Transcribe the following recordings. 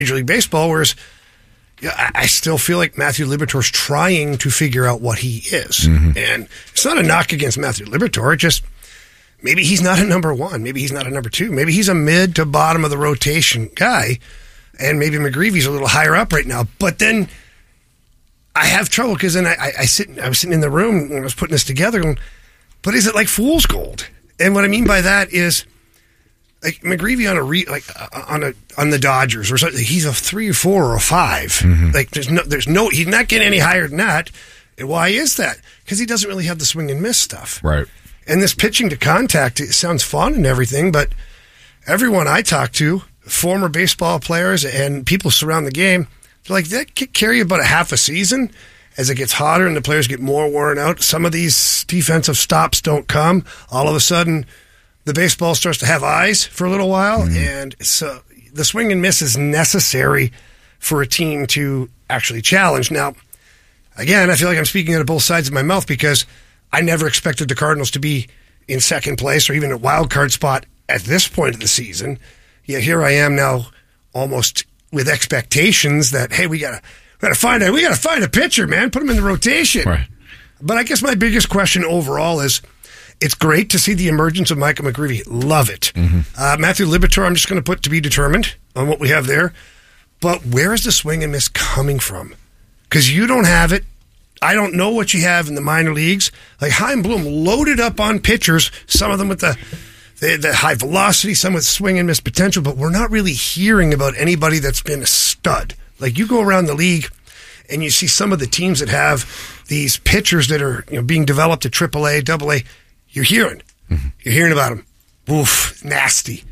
Major League Baseball, whereas I still feel like Matthew Liberatore's trying to figure out what he is. And it's not a knock against Matthew Liberatore, just maybe he's not a number one, maybe he's not a number two, maybe he's a mid to bottom of the rotation guy, and maybe McGreevy's a little higher up right now. But then I have trouble because then I was sitting in the room when I was putting this together going, but is it like fool's gold? And what I mean by that is, like McGreevy on the Dodgers or something, he's a 3 or 4 or a 5. Like there's no, he's not getting any higher than that. And why is that? Because he doesn't really have the swing and miss stuff. Right. And this pitching to contact, it sounds fun and everything, but everyone I talk to, former baseball players and people surround the game, they're like, that could carry about a half a season as it gets hotter and the players get more worn out. Some of these defensive stops don't come. All of a sudden, the baseball starts to have eyes for a little while, and so the swing and miss is necessary for a team to actually challenge. Now, again, I feel like I'm speaking out of both sides of my mouth because I never expected the Cardinals to be in second place or even a wild card spot at this point of the season. Yet here I am now, almost with expectations that, hey, we gotta find a pitcher, man. Put him in the rotation. Right. But I guess my biggest question overall is, it's great to see the emergence of Michael McGreevy. Love it. Matthew Liberatore, I'm just going to put to be determined on what we have there. But where is the swing and miss coming from? Because you don't have it. I don't know what you have in the minor leagues. Like Chaim Bloom loaded up on pitchers, some of them with the high velocity, some with swing and miss potential, but we're not really hearing about anybody that's been a stud. Like you go around the league and you see some of the teams that have these pitchers that are being developed at AAA, AA. You're hearing about him. Oof, nasty.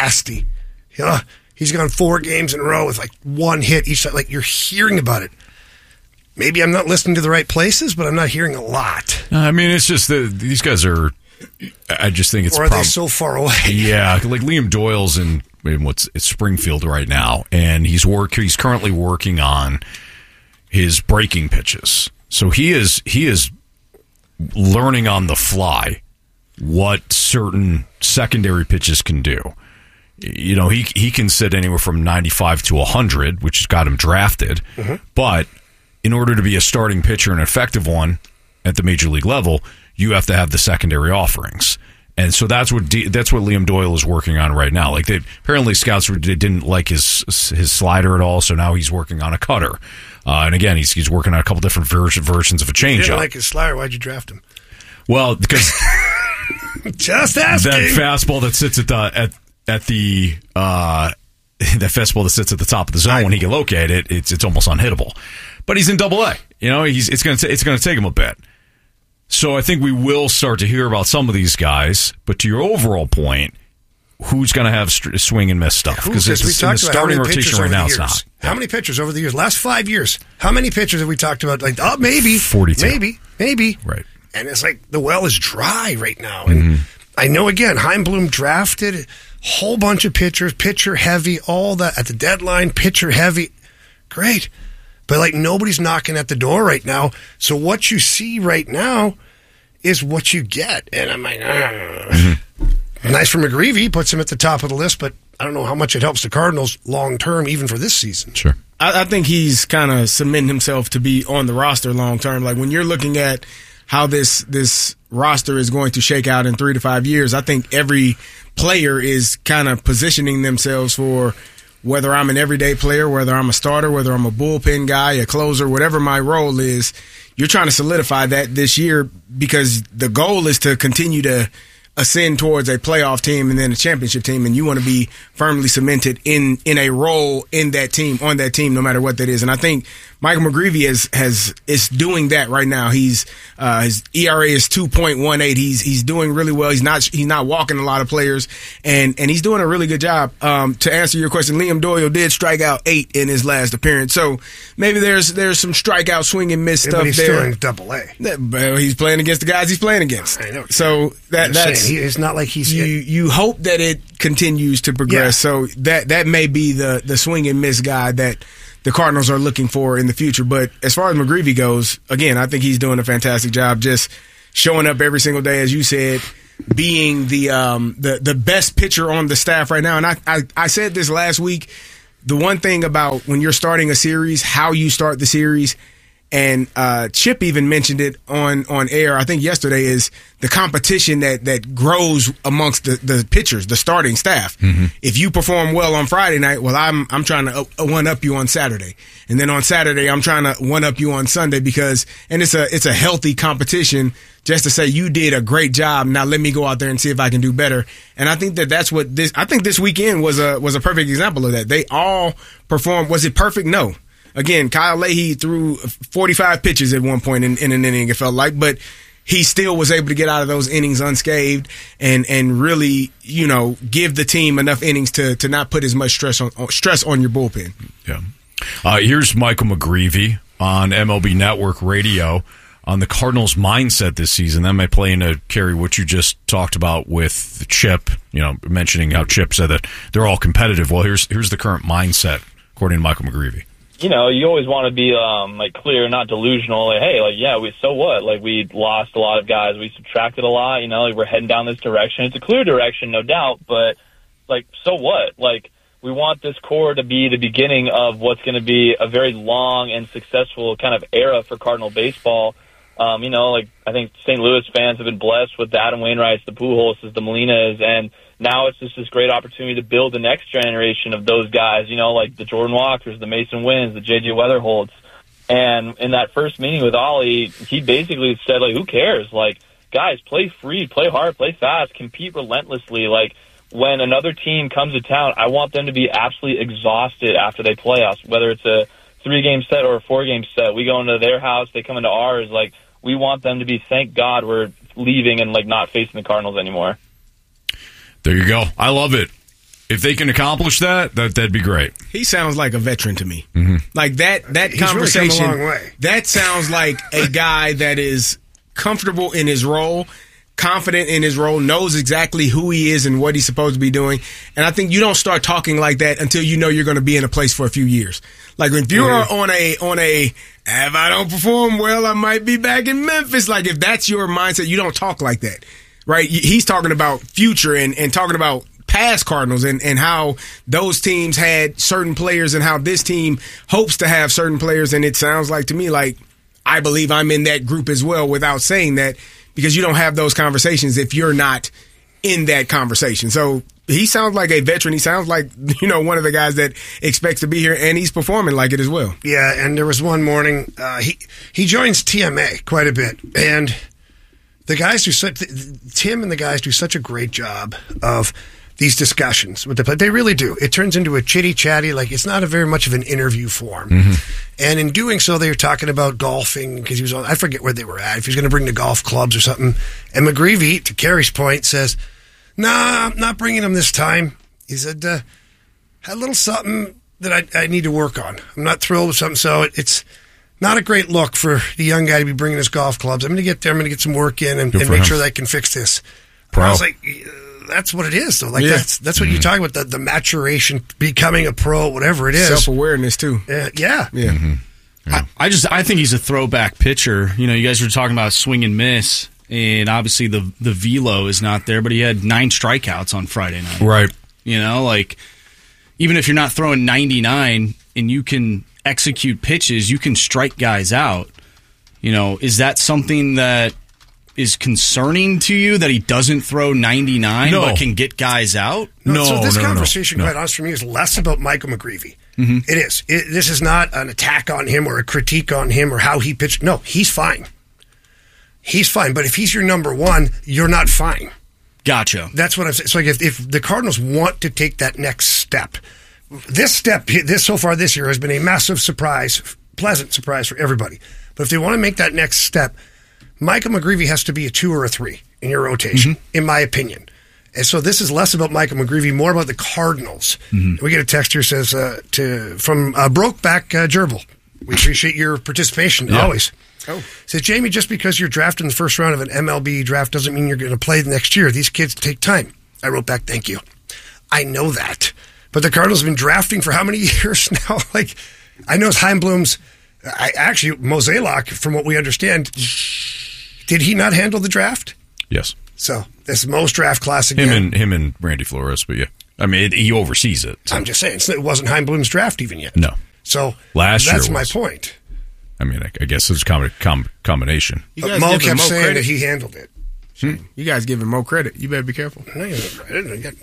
He's gone 4 games in a row with like 1 hit each time. Like you're hearing about it. Maybe I'm not listening to the right places, but I'm not hearing a lot. I mean, it's just these guys are. I just think it's. Or are they so far away? Yeah, like Liam Doyle's in it's Springfield right now, and he's currently working on his breaking pitches. So he is learning on the fly what certain secondary pitches can do. He can sit anywhere from 95 to 100, which has got him drafted. But in order to be a starting pitcher and an effective one at the major league level, you have to have the secondary offerings. And so that's what Liam Doyle is working on right now. Like apparently scouts didn't like his slider at all, so now he's working on a cutter. And again, he's working on a couple different versions of a changeup. You didn't like his slider. Why'd you draft him? Well, because just asking. That fastball that sits at the that fastball that sits at the top of the zone, when he can locate it, it's almost unhittable. But he's in AA. It's going to take him a bit. So I think we will start to hear about some of these guys. But to your overall point, who's going to have swing and miss stuff? Because it's in the starting rotation right now. It's not. How many pitchers over the years? Last 5 years. How many pitchers have we talked about? Like, maybe 42. Maybe. Right. And it's like the well is dry right now. And I know, again, Chaim Bloom drafted a whole bunch of pitchers, pitcher heavy, all that at the deadline, pitcher heavy. Great. But like nobody's knocking at the door right now. So what you see right now is what you get. And I'm like, nice for McGreevy, puts him at the top of the list, but I don't know how much it helps the Cardinals long term, even for this season. Sure. I think he's kind of cementing himself to be on the roster long term. Like when you're looking at how this roster is going to shake out in 3 to 5 years, I think every player is kind of positioning themselves for whether I'm an everyday player, whether I'm a starter, whether I'm a bullpen guy, a closer, whatever my role is. You're trying to solidify that this year because the goal is to continue to ascend towards a playoff team and then a championship team, and you want to be firmly cemented in a role in that team, on that team, no matter what that is. And I think Michael McGreevy is doing that right now. His ERA is 2.18. He's doing really well. He's not walking a lot of players, and he's doing a really good job. To answer your question, Liam Doyle did strike out 8 in his last appearance, so maybe there's some strikeout swing and miss stuff he's there. Still in AA. But he's playing against the guys he's playing against. I know. So that's it's not like he's you hope that it continues to progress. Yeah. So that may be the swing and miss guy that the Cardinals are looking for in the future. But as far as McGreevy goes, again, I think he's doing a fantastic job just showing up every single day, as you said, being the best pitcher on the staff right now. And I said this last week, the one thing about when you're starting a series, how you start the series, and Chip even mentioned it on air, I think yesterday, is the competition that grows amongst the pitchers, the starting staff. Mm-hmm. If you perform well on Friday night, well, I'm trying to one-up you on Saturday. And then on Saturday, I'm trying to one-up you on Sunday and it's a healthy competition just to say you did a great job. Now let me go out there and see if I can do better. And I think that's what I think this weekend was a perfect example of that. They all performed. Was it perfect? No. Again, Kyle Leahy threw 45 pitches at one point in an inning, it felt like, but he still was able to get out of those innings unscathed and really, give the team enough innings to not put as much stress on your bullpen. Yeah. Here's Michael McGreevy on MLB Network Radio on the Cardinals' mindset this season. That may play into, Kerry, what you just talked about with Chip, mentioning how Chip said that they're all competitive. Well, here's the current mindset, according to Michael McGreevy. You always want to be clear, not delusional. So what? We lost a lot of guys. We subtracted a lot. We're heading down this direction. It's a clear direction, no doubt. But so what? We want this core to be the beginning of what's going to be a very long and successful kind of era for Cardinal baseball. I think St. Louis fans have been blessed with the Adam Wainwrights, the Pujolses, the Molinas, and now it's just this great opportunity to build the next generation of those guys, like the Jordan Walkers, the Mason Winns, the J.J. Weatherholts. And in that first meeting with Ollie, he basically said, who cares? Guys, play free, play hard, play fast, compete relentlessly. When another team comes to town, I want them to be absolutely exhausted after they play us, whether it's a 3-game set or a 4-game set. We go into their house, they come into ours. We want them to be, thank God we're leaving and not facing the Cardinals anymore. There you go. I love it. If they can accomplish that'd be great. He sounds like a veteran to me. Mm-hmm. That He's conversation, really come a long way. That sounds like a guy that is comfortable in his role, confident in his role, knows exactly who he is and what he's supposed to be doing. And I think you don't start talking like that until you know you're going to be in a place for a few years. If you're on a if I don't perform well, I might be back in Memphis. If that's your mindset, you don't talk like that, right? He's talking about future and talking about past Cardinals and how those teams had certain players and how this team hopes to have certain players. And it sounds like to me I believe I'm in that group as well without saying that, because you don't have those conversations if you're not in that conversation. So he sounds like a veteran. He sounds like, one of the guys that expects to be here, and he's performing like it as well. Yeah, and there was one morning, he joins TMA quite a bit, and the guys Tim and the guys do such a great job of these discussions with the play. They really do. It turns into a chitty-chatty, it's not a very much of an interview form. Mm-hmm. And in doing so, they were talking about golfing, because he was on, I forget where they were at, if he was going to bring the golf clubs or something. And McGreevy, to Kerry's point, says, "Nah, I'm not bringing them this time." He said, "Had a little something that I need to work on. I'm not thrilled with something, so it's not a great look for the young guy to be bringing his golf clubs. I'm going to get there. I'm going to get some work in and make sure that I can fix this." I was like, that's what it is, though. That's what you're talking about, the maturation, becoming a pro, whatever it is. Self-awareness, too. Yeah. Mm-hmm. Yeah. I think he's a throwback pitcher. You guys were talking about swing and miss, and obviously the velo is not there, but he had 9 strikeouts on Friday night. Right. Even if you're not throwing 99 and you can execute pitches, you can strike guys out. Is that something that is concerning to you, that he doesn't throw 99 but can get guys out? No. So this conversation, quite honest for me, is less about Michael McGreevy. Mm-hmm. It is. This is not an attack on him or a critique on him or how he pitched. No, he's fine. He's fine. But if he's your number one, you're not fine. Gotcha. That's what I'm saying. So if the Cardinals want to take that next step, this so far this year has been a massive surprise, pleasant surprise for everybody. But if they want to make that next step, Michael McGreevy has to be a 2 or a 3 in your rotation, in my opinion. And so this is less about Michael McGreevy, more about the Cardinals. Mm-hmm. We get a text here says from Brokeback Gerbil. We appreciate your participation always. Says, Jamie, just because you're drafted in the first round of an MLB draft doesn't mean you're going to play the next year. These kids take time. I wrote back, thank you. I know that. But the Cardinals have been drafting for how many years now? I know Heimblum's, actually, Mozeliak, from what we understand, did he not handle the draft? Yes. So this Mo's draft class again. Him and Randy Flores, but yeah. I mean, he oversees it. So. I'm just saying, it wasn't Heimblum's draft even yet. No. So Last year that's my was. point. I mean, I guess it's a combination. You But guys Mo giving kept Mo saying credit. that he handled it. You guys giving Mo credit. You better be careful. No, you didn't.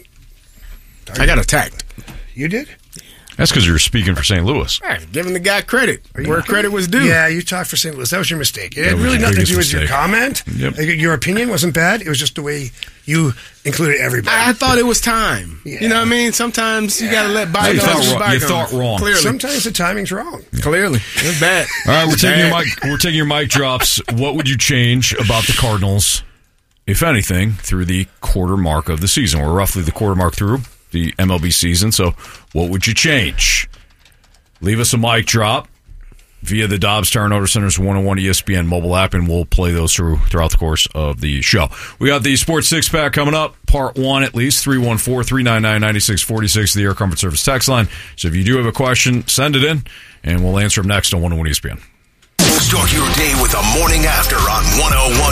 I got attacked. You did? That's because you were speaking for St. Louis. All right, giving the guy credit where credit was due. Yeah, you talked for St. Louis. That was your mistake. It That had was really your nothing to biggest do with your mistake. comment. Yep. Your opinion wasn't bad. It was just the way you included everybody. I thought it was time. Yeah. You know what I mean? Sometimes you got to let No, bygones you thought be wrong. bygones. You thought wrong. Clearly. Sometimes the timing's wrong. Clearly. It's bad. All right, we're It's taking your bad. mic. We're taking your mic drops. What would you change about the Cardinals, if anything, through the quarter mark of the season? We're roughly the quarter mark through the MLB season. So, what would you change? Leave us a mic drop via the Dobbs Tire and Auto Center's 101 ESPN mobile app, and we'll play those throughout the course of the show. We got the Sports Six Pack coming up, part one at least, 314-399-9646, the Air Comfort Service text line. So if you do have a question, send it in, and we'll answer them next on 101 ESPN. Start your day with a morning after on 101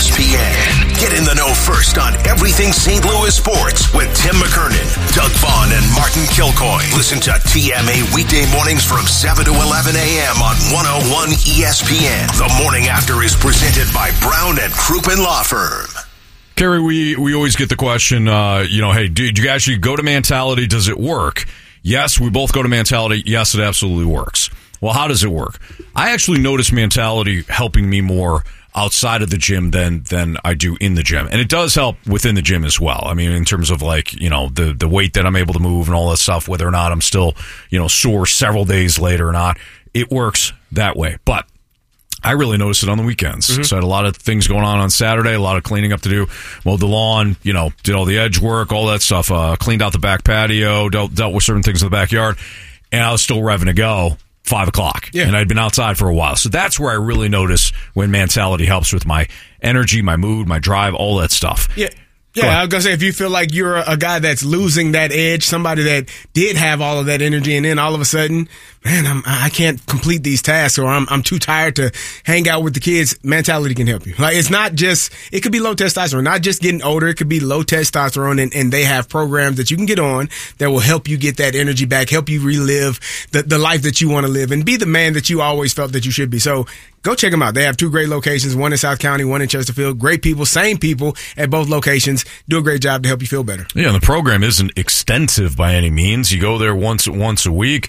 ESPN. Get in the know first on everything St. Louis sports with Tim McKernan, Doug Vaughn, and Martin Kilcoy. Listen to TMA weekday mornings from 7 to 11 a.m. on 101 ESPN. The morning after is presented by Brown and Crouppen Law Firm. Kerry, we always get the question, hey, do you actually go to Mentality? Does it work? Yes, we both go to Mentality. Yes, it absolutely works. Well, how does it work? I actually notice Mentality helping me more outside of the gym than I do in the gym. And it does help within the gym as well. I mean, in terms of the weight that I'm able to move and all that stuff, whether or not I'm still, sore several days later or not, it works that way. But I really noticed it on the weekends. Mm-hmm. So I had a lot of things going on Saturday, a lot of cleaning up to do. Mowed the lawn, did all the edge work, all that stuff. Cleaned out the back patio, dealt with certain things in the backyard. And I was still revving to go 5 o'clock. Yeah. And I'd been outside for a while. So that's where I really notice when Mentality helps with my energy, my mood, my drive, all that stuff. Yeah. Yeah, I was going to say, if you feel like you're a guy that's losing that edge, somebody that did have all of that energy, and then all of a sudden, man, I can't complete these tasks, or I'm too tired to hang out with the kids, Mentality can help you. Like, it's not just, it could be low testosterone, not just getting older, it could be low testosterone, and they have programs that you can get on that will help you get that energy back, help you relive the life that you want to live, and be the man that you always felt that you should be. So, go check them out. They have 2 great locations, one in South County, one in Chesterfield. Great people, same people at both locations. Do a great job to help you feel better. Yeah, and the program isn't extensive by any means. You go there once a week,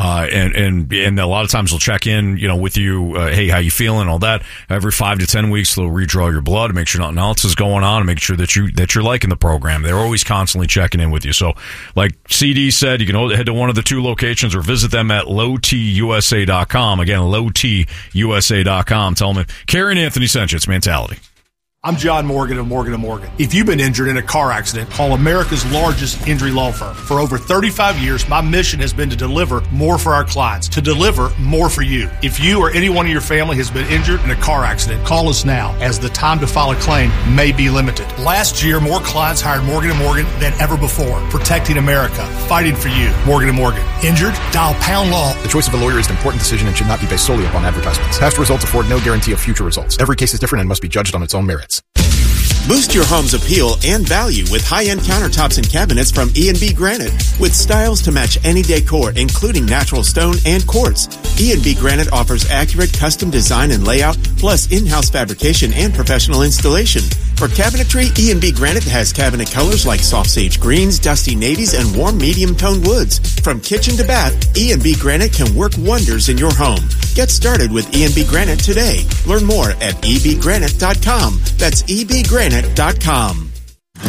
and a lot of times they'll check in, with you. Hey, how you feeling? All that. Every 5 to 10 weeks, they'll redraw your blood, make sure nothing else is going on, and make sure that you're liking the program. They're always constantly checking in with you. So, like CD said, you can head to one of the 2 locations or visit them at lowtusa.com. Again, lowtusa.com. Tell them Kerry and Anthony sent you. It's Mentality. I'm John Morgan of Morgan & Morgan. If you've been injured in a car accident, call America's largest injury law firm. For over 35 years, my mission has been to deliver more for our clients, to deliver more for you. If you or anyone in your family has been injured in a car accident, call us now, as the time to file a claim may be limited. Last year, more clients hired Morgan & Morgan than ever before, protecting America, fighting for you. Morgan & Morgan. Injured? Dial pound law. The choice of a lawyer is an important decision and should not be based solely upon advertisements. Past results afford no guarantee of future results. Every case is different and must be judged on its own merits. Boost your home's appeal and value with high-end countertops and cabinets from E&B Granite. With styles to match any decor, including natural stone and quartz, E&B Granite offers accurate custom design and layout, plus in-house fabrication and professional installation. For cabinetry, E&B Granite has cabinet colors like soft sage greens, dusty navies, and warm medium-toned woods. From kitchen to bath, E&B Granite can work wonders in your home. Get started with E&B Granite today. Learn more at ebgranite.com. That's ebgranite.com.